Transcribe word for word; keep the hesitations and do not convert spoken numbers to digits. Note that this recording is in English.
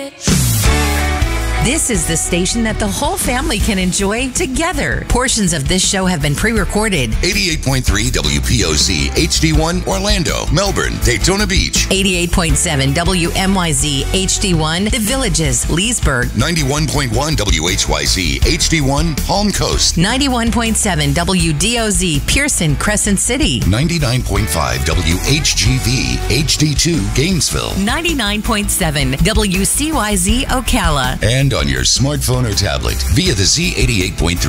This is the station that the whole family can enjoy together. Portions of this show have been pre-recorded. eighty-eight point three W P O Z H D one Orlando, Melbourne, Daytona Beach. eighty-eight point seven W M Y Z H D one The Villages, Leesburg. ninety-one point one W H Y Z H D one Palm Coast. ninety-one point seven W D O Z Pearson, Crescent City. ninety-nine point five W H G V H D two Gainesville. ninety-nine point seven W C Y Z Ocala. And on your smartphone or tablet via the Z eighty-eight point three